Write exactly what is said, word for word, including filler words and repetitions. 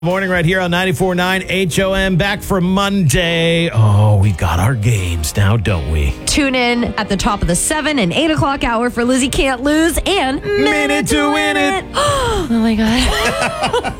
Morning right here on ninety-four point nine H O M. Back for Monday. Oh, we got our games now, don't we? Tune in at the top of the seven and eight o'clock hour for Lizzie Can't Lose and Minute to Win It. Oh my God.